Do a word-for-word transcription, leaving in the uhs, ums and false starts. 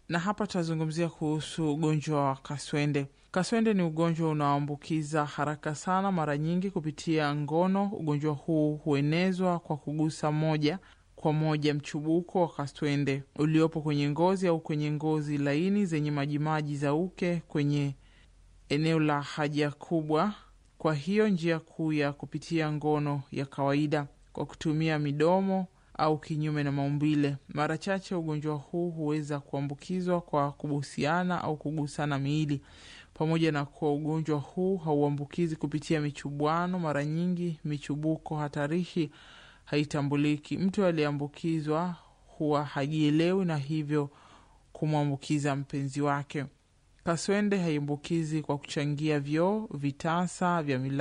Na hapa tutazungumzia kuhusu ugonjwa wa kaswende. Kaswende ni ugonjwa unaoambukiza haraka sana, mara nyingi kupitia ngono. Ugonjwa huu huenezwa kwa kugusa moja kwa moja mchubuko wa kaswende uliopo kwenye ngozi au kwenye ngozi laini zenye majimaji za uke kwenye eneo la haja kubwa. Kwa hiyo njia kuu ya kupitia ngono ya kawaida kwa kutumia midomo au kinyume na maumbile. Mara chache ugonjwa huu huweza kuambukizwa kwa kubusiana au kugusana miili. Pamoja na kuwa ugonjwa huu hauambukizi kupitia michubuano, mara nyingi michubuko hatarishi haitambuliki. Mtu aliyeambukizwa huwa hajielewi na hivyo kumwambukiza mpenzi wake. Kaswende haiambukizi kwa kuchangia vyoo, vitasa vya mila